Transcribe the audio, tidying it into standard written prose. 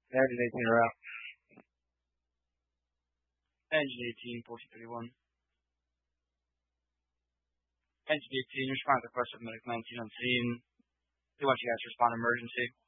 Engine 18 are out. Engine 18, 1431. Engine 18, respond to the request of medic 19 on scene. They want you guys to respond to emergency.